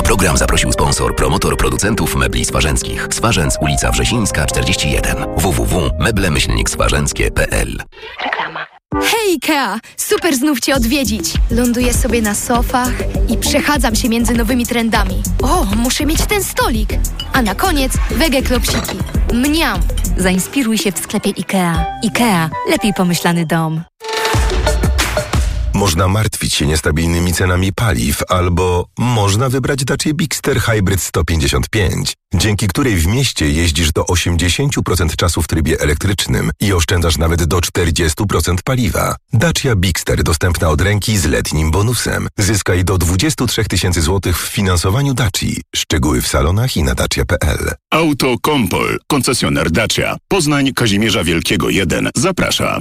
program zaprosił sponsor, promotor producentów mebli swarzęckich. Swarzędz, ulica Wrzesińska, 41. www.meble-swarzęckie.pl. Reklama. Hej Ikea! Super znów Cię odwiedzić! Ląduję sobie na sofach i przechadzam się między nowymi trendami. O, muszę mieć ten stolik! A na koniec wege klopsiki. Mniam! Zainspiruj się w sklepie IKEA. IKEA. Lepiej pomyślany dom. Można martwić się niestabilnymi cenami paliw, albo można wybrać Dacia Bigster Hybrid 155, dzięki której w mieście jeździsz do 80% czasu w trybie elektrycznym i oszczędzasz nawet do 40% paliwa. Dacia Bigster dostępna od ręki z letnim bonusem. Zyskaj do 23 000 złotych w finansowaniu Daci. Szczegóły w salonach i na dacia.pl. Auto Kompol, koncesjoner Dacia. Poznań, Kazimierza Wielkiego 1. Zaprasza.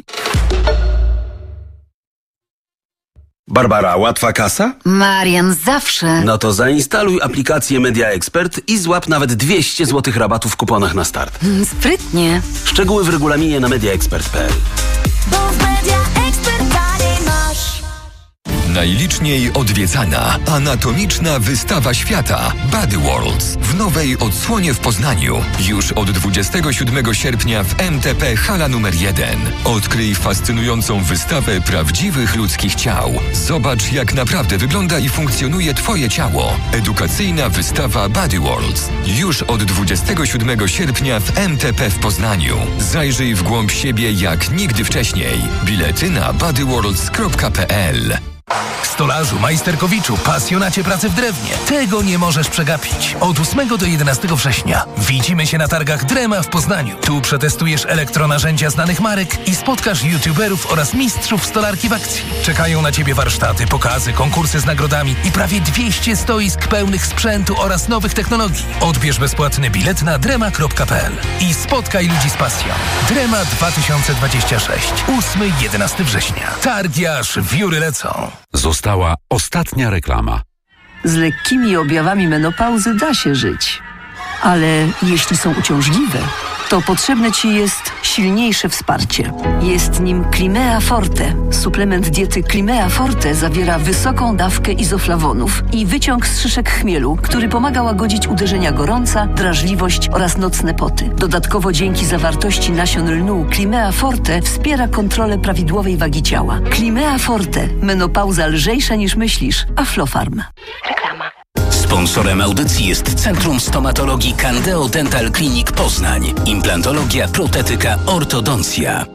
Barbara, łatwa kasa? Marian, zawsze. No to zainstaluj aplikację Media Expert i złap nawet 200 zł rabatu w kuponach na start. Sprytnie. Szczegóły w regulaminie na mediaexpert.pl. Bo w Media Expert taniej masz. Najliczniej odwiedzana, anatomiczna wystawa świata Body Worlds w nowej odsłonie w Poznaniu. Już od 27 sierpnia w MTP Hala nr 1. Odkryj fascynującą wystawę prawdziwych ludzkich ciał. Zobacz, jak naprawdę wygląda i funkcjonuje Twoje ciało. Edukacyjna wystawa Body Worlds. Już od 27 sierpnia w MTP w Poznaniu. Zajrzyj w głąb siebie jak nigdy wcześniej. Bilety na bodyworlds.pl. Stolarzu, majsterkowiczu, pasjonacie pracy w drewnie. Tego nie możesz przegapić. Od 8 do 11 września widzimy się na targach Drema w Poznaniu. Tu przetestujesz elektronarzędzia znanych marek i spotkasz youtuberów oraz mistrzów stolarki w akcji. Czekają na Ciebie warsztaty, pokazy, konkursy z nagrodami i prawie 200 stoisk pełnych sprzętu oraz nowych technologii. Odbierz bezpłatny bilet na drema.pl i spotkaj ludzi z pasją. Drema 2026. 8-11 września. Targi aż wióry lecą. Została ostatnia reklama. Z lekkimi objawami menopauzy da się żyć. Ale jeśli są uciążliwe, to potrzebne Ci jest silniejsze wsparcie. Jest nim Climea Forte. Suplement diety Climea Forte zawiera wysoką dawkę izoflawonów i wyciąg z szyszek chmielu, który pomaga łagodzić uderzenia gorąca, drażliwość oraz nocne poty. Dodatkowo dzięki zawartości nasion lnu Climea Forte wspiera kontrolę prawidłowej wagi ciała. Climea Forte. Menopauza lżejsza niż myślisz. Aflofarm. Reklama. Sponsorem audycji jest Centrum Stomatologii Candeo Dental Clinic Poznań. Implantologia, protetyka, ortodoncja.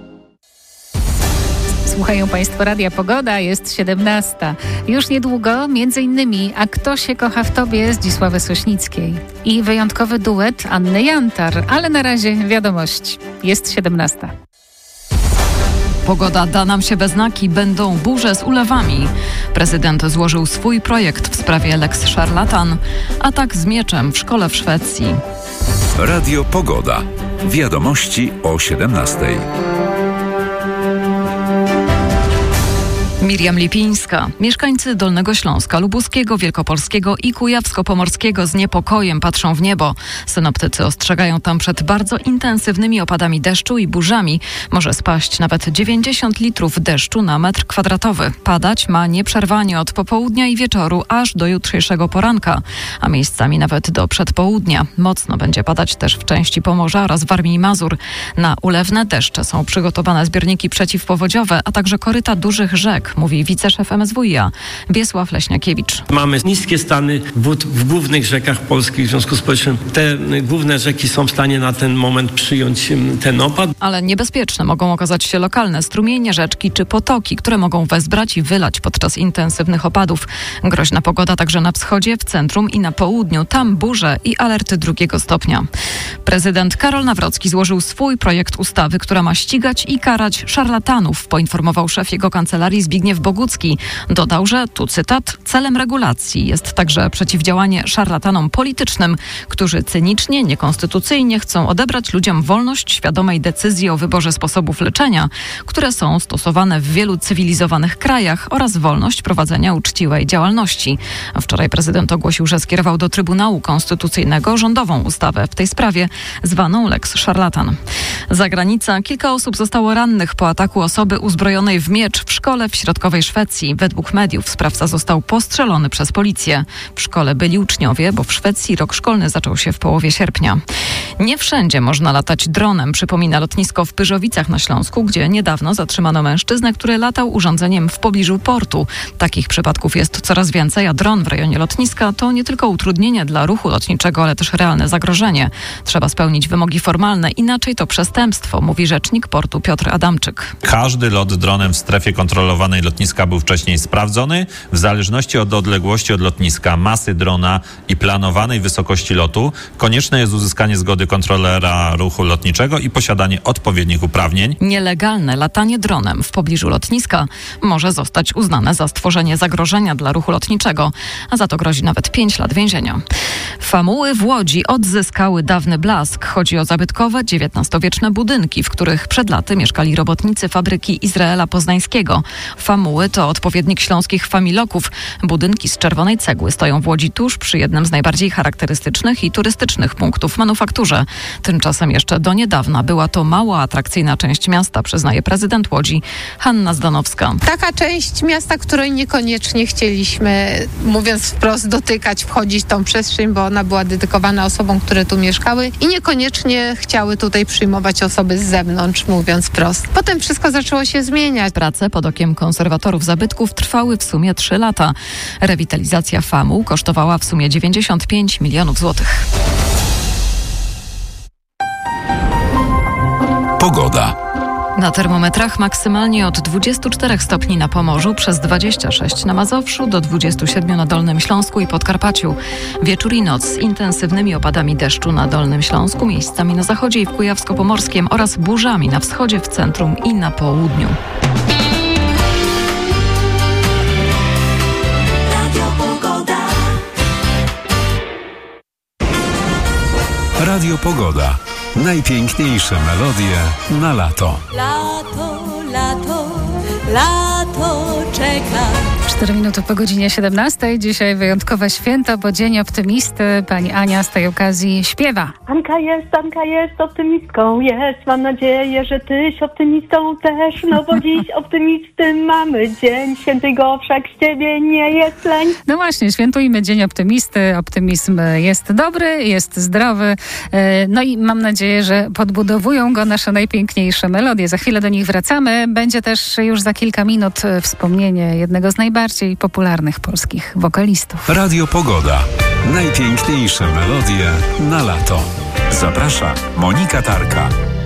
Słuchają Państwo Radia Pogoda, jest 17. Już niedługo, między innymi A kto się kocha w Tobie Zdzisławy Sośnickiej i wyjątkowy duet Anny Jantar, ale na razie wiadomość, jest 17. Pogoda da nam się we znaki, będą burze z ulewami. Prezydent złożył swój projekt w sprawie Lex Szarlatan. Atak z mieczem w szkole w Szwecji. Radio Pogoda. Wiadomości o 17. Miriam Lipińska. Mieszkańcy Dolnego Śląska, Lubuskiego, Wielkopolskiego i Kujawsko-Pomorskiego z niepokojem patrzą w niebo. Synoptycy ostrzegają tam przed bardzo intensywnymi opadami deszczu i burzami. Może spaść nawet 90 litrów deszczu na metr kwadratowy. Padać ma nieprzerwanie od popołudnia i wieczoru aż do jutrzejszego poranka, a miejscami nawet do przedpołudnia. Mocno będzie padać też w części Pomorza oraz Warmii i Mazur. Na ulewne deszcze są przygotowane zbiorniki przeciwpowodziowe, a także koryta dużych rzek, mówi wiceszef MSWiA Wiesław Leśniakiewicz. Mamy niskie stany wód w głównych rzekach polskich, w związku z powyższym te główne rzeki są w stanie na ten moment przyjąć ten opad. Ale niebezpieczne mogą okazać się lokalne strumienie rzeczki czy potoki, które mogą wezbrać i wylać podczas intensywnych opadów. Groźna pogoda także na wschodzie, w centrum i na południu. Tam burze i alerty 2 stopnia. Prezydent Karol Nawrocki złożył swój projekt ustawy, która ma ścigać i karać szarlatanów, poinformował szef jego kancelarii Zbigniew Bogucki. Dodał, że, tu cytat, celem regulacji jest także przeciwdziałanie szarlatanom politycznym, którzy cynicznie, niekonstytucyjnie chcą odebrać ludziom wolność świadomej decyzji o wyborze sposobów leczenia, które są stosowane w wielu cywilizowanych krajach, oraz wolność prowadzenia uczciwej działalności. Wczoraj prezydent ogłosił, że skierował do Trybunału Konstytucyjnego rządową ustawę w tej sprawie, zwaną Lex Szarlatan. Za granicą kilka osób zostało rannych po ataku osoby uzbrojonej w miecz w szkole w środkowej Szwecji. Według mediów sprawca został postrzelony przez policję. W szkole byli uczniowie, bo w Szwecji rok szkolny zaczął się w połowie sierpnia. Nie wszędzie można latać dronem, przypomina lotnisko w Pyrzowicach na Śląsku, gdzie niedawno zatrzymano mężczyznę, który latał urządzeniem w pobliżu portu. Takich przypadków jest coraz więcej, a dron w rejonie lotniska to nie tylko utrudnienie dla ruchu lotniczego, ale też realne zagrożenie. Trzeba spełnić wymogi formalne, inaczej to przestępstwo, mówi rzecznik portu Piotr Adamczyk. Każdy lot dronem w strefie kontrolowanej lotniska był wcześniej sprawdzony. W zależności od odległości od lotniska, masy drona i planowanej wysokości lotu, konieczne jest uzyskanie zgody kontrolera ruchu lotniczego i posiadanie odpowiednich uprawnień. Nielegalne latanie dronem w pobliżu lotniska może zostać uznane za stworzenie zagrożenia dla ruchu lotniczego, a za to grozi nawet 5 lat więzienia. Famuły w Łodzi odzyskały dawny blask. Chodzi o zabytkowe, XIX-wieczne budynki, w których przed laty mieszkali robotnicy fabryki Izraela Poznańskiego. Famuły to odpowiednik śląskich familoków. Budynki z czerwonej cegły stoją w Łodzi tuż przy jednym z najbardziej charakterystycznych i turystycznych punktów w manufakturze. Tymczasem jeszcze do niedawna była to mało atrakcyjna część miasta, przyznaje prezydent Łodzi Hanna Zdanowska. Taka część miasta, której niekoniecznie chcieliśmy, mówiąc wprost, dotykać, wchodzić w tą przestrzeń, bo ona była dedykowana osobom, które tu mieszkały i niekoniecznie chciały tutaj przyjmować osoby z zewnątrz, mówiąc wprost. Potem wszystko zaczęło się zmieniać. Prace pod okiem konserwatorów zabytków trwały w sumie 3 lata. Rewitalizacja famuł kosztowała w sumie 95 milionów złotych. Pogoda. Na termometrach maksymalnie od 24 stopni na Pomorzu, przez 26 na Mazowszu, do 27 na Dolnym Śląsku i Podkarpaciu. Wieczór i noc z intensywnymi opadami deszczu na Dolnym Śląsku, miejscami na zachodzie i w Kujawsko-Pomorskiem oraz burzami na wschodzie, w centrum i na południu. Radio Pogoda. Najpiękniejsze melodie na lato. Lato, lato, lato czeka. 4 minuty po godzinie 17. Dzisiaj wyjątkowe święto, bo Dzień Optymisty. Pani Ania z tej okazji śpiewa. Anka jest, optymistką jest. Mam nadzieję, że tyś optymistą też. No bo dziś optymisty mamy dzień. Święty go wszak z ciebie nie jest leń. No właśnie, świętujmy Dzień Optymisty. Optymizm jest dobry, jest zdrowy. No i mam nadzieję, że podbudowują go nasze najpiękniejsze melodie. Za chwilę do nich wracamy. Będzie też już za kilka minut wspomnienie jednego z najbardziej popularnych polskich wokalistów. Radio Pogoda. Najpiękniejsze melodie na lato. Zaprasza Monika Tarka.